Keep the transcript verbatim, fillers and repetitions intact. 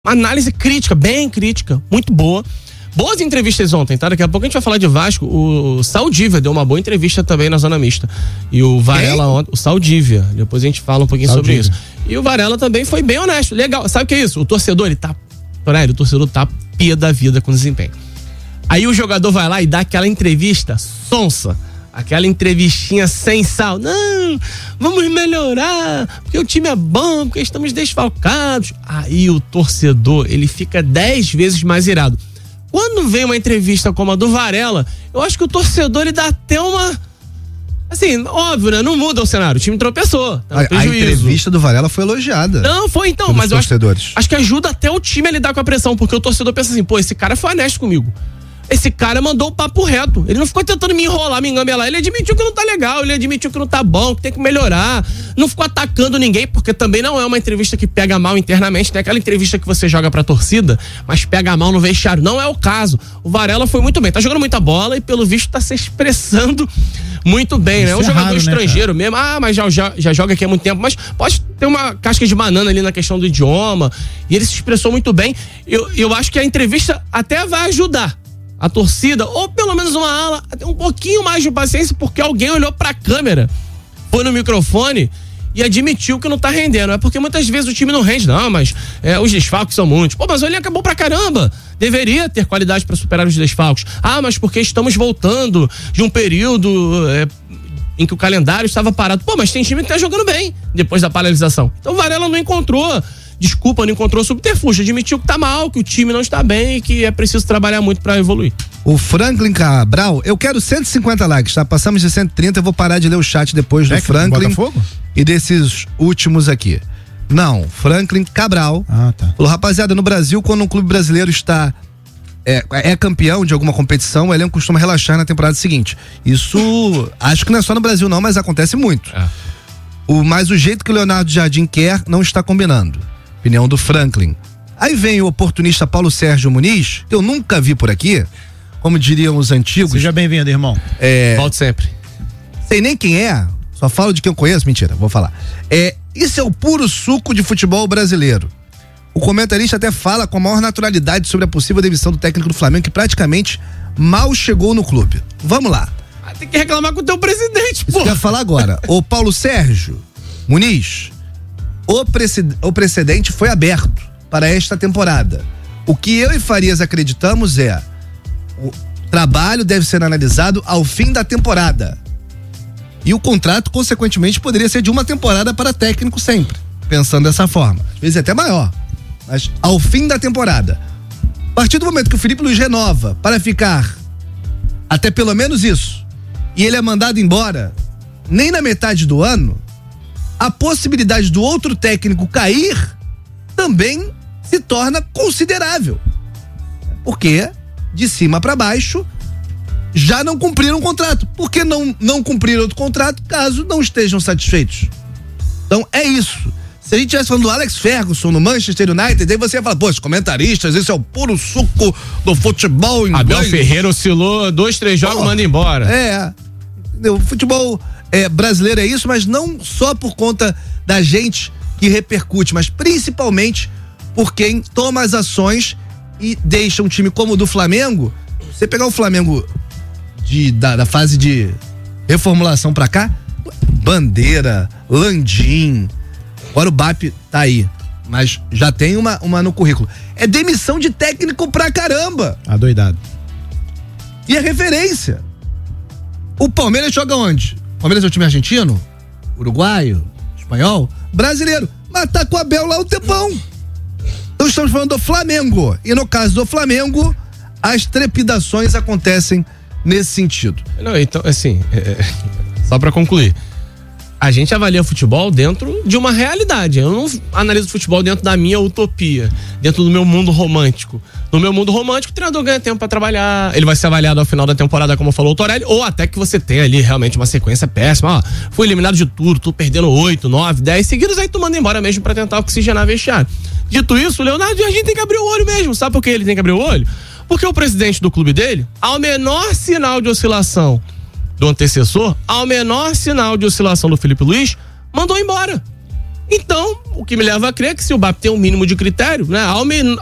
Uma análise crítica, bem crítica, muito boa. Boas entrevistas ontem, tá? Daqui a pouco a gente vai falar de Vasco. O Saldívia deu uma boa entrevista também na Zona Mista. E o Varela ontem, o Saldívia, depois a gente fala um pouquinho Saldívia. sobre isso. E o Varela também foi bem honesto, legal. Sabe o que é isso? O torcedor, ele tá, o torcedor tá pia da vida com o desempenho. Aí o jogador vai lá e dá aquela entrevista sonsa. Aquela entrevistinha sem sal. Não, vamos melhorar, porque o time é bom, porque estamos desfalcados. Aí o torcedor, ele fica dez vezes mais irado. Quando vem uma entrevista como a do Varela, eu acho que o torcedor, ele dá até uma... Assim, óbvio, né? Não muda o cenário. O time tropeçou. Tá a, a entrevista do Varela foi elogiada. Não, foi então, mas eu acho, acho que ajuda até o time a lidar com a pressão, porque o torcedor pensa assim, pô, esse cara foi honesto comigo. Esse cara mandou o papo reto. Ele não ficou tentando me enrolar, me engambelar. Ele admitiu que não tá legal, ele admitiu que não tá bom, que tem que melhorar. Não ficou atacando ninguém, porque também não é uma entrevista que pega mal internamente. Não é aquela entrevista que você joga pra torcida, mas pega mal no vestiário. Não é o caso. O Varela foi muito bem. Tá jogando muita bola e, pelo visto, tá se expressando muito bem, né? É um jogador raro, estrangeiro, né, mesmo. Ah, mas já, já, já joga aqui há muito tempo. Mas pode ter uma casca de banana ali na questão do idioma. E ele se expressou muito bem. Eu, eu acho que a entrevista até vai ajudar a torcida, ou pelo menos uma ala, até um pouquinho mais de paciência, porque alguém olhou pra câmera, foi no microfone e admitiu que não tá rendendo. É porque muitas vezes o time não rende, não, mas é, os desfalques são muitos. Pô, mas o elenco acabou pra caramba. Deveria ter qualidade pra superar os desfalques. Ah, mas porque estamos voltando de um período é, em que o calendário estava parado. Pô, mas tem time que tá jogando bem depois da paralisação. Então o Varela não encontrou desculpa, não encontrou subterfúgio, admitiu que tá mal, que o time não está bem e que é preciso trabalhar muito para evoluir. O Franklin Cabral, eu quero cento e cinquenta likes, tá? Passamos de cento e trinta, eu vou parar de ler o chat depois do é Franklin Botafogo? E desses últimos aqui. Não, Franklin Cabral. Ah, tá. Falou, rapaziada, no Brasil, quando um clube brasileiro está é, é campeão de alguma competição, o elenco costuma relaxar na temporada seguinte. Isso, acho que não é só no Brasil não, mas acontece muito. É. O, mas o jeito que o Leonardo Jardim quer não está combinando. Opinião do Franklin. Aí vem o oportunista Paulo Sérgio Muniz, que eu nunca vi por aqui, como diriam os antigos. Seja bem-vindo, irmão. É... Volte sempre. Sei nem quem é, só falo de quem eu conheço, mentira, vou falar. É, isso é o puro suco de futebol brasileiro. O comentarista até fala com a maior naturalidade sobre a possível demissão do técnico do Flamengo, que praticamente mal chegou no clube. Vamos lá. Ah, tem que reclamar com o teu presidente, pô. Isso que eu ia falar agora. Ô Paulo Sérgio Muniz, O, preced... o precedente foi aberto para esta temporada. O que eu e Farias acreditamos é: o trabalho deve ser analisado ao fim da temporada. E o contrato, consequentemente, poderia ser de uma temporada para técnico sempre. Pensando dessa forma. Às vezes até maior. Mas ao fim da temporada. A partir do momento que o Felipe Luiz renova para ficar até pelo menos isso, e ele é mandado embora nem na metade do ano, a possibilidade do outro técnico cair também se torna considerável. Porque, de cima para baixo, já não cumpriram o contrato. Por que não, não cumprir outro contrato caso não estejam satisfeitos? Então, é isso. Se a gente estivesse falando do Alex Ferguson no Manchester United, aí você ia falar, pô, os comentaristas, esse é o puro suco do futebol inglês. Abel Ferreira oscilou dois, três jogos, oh, manda embora. É. O futebol É, brasileiro é isso, mas não só por conta da gente que repercute, mas principalmente por quem toma as ações e deixa um time como o do Flamengo. Você pegar o Flamengo de, da, da fase de reformulação pra cá, Bandeira, Landim, agora o B A P tá aí, mas já tem uma, uma no currículo. É demissão de técnico pra caramba. Adoidado. E a referência. O Palmeiras joga onde? Palmeiras é o time argentino? Uruguaio? Espanhol? Brasileiro. Mas tá com o Abel lá um tempão. Então estamos falando do Flamengo. E no caso do Flamengo, as trepidações acontecem nesse sentido. Não, então, assim, é, só pra concluir. A gente avalia o futebol dentro de uma realidade. Eu não analiso o futebol dentro da minha utopia, dentro do meu mundo romântico. No meu mundo romântico, o treinador ganha tempo pra trabalhar, ele vai ser avaliado ao final da temporada, como falou o Torelli, ou até que você tenha ali realmente uma sequência péssima. Ó, fui eliminado de tudo, tô perdendo oito, nove, dez seguidos, aí tu manda embora mesmo pra tentar oxigenar vestiário. Dito isso, o Leonardo Jardim tem que abrir o olho mesmo. Sabe por que ele tem que abrir o olho? Porque o presidente do clube dele, ao menor sinal de oscilação do antecessor, ao menor sinal de oscilação do Felipe Luiz, mandou embora. Então, O que me leva a crer que se o B A P tem um mínimo de critério, né? Ao, men